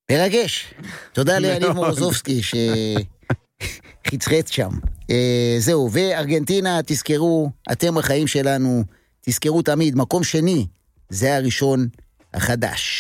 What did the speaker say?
מרגש. תודה ליניב מורוזובסקי שחצחץ שם. זהו, וארגנטינה, תזכרו, אתם החיים שלנו, תזכרו תמיד, מקום שני, זה הראשון החדש.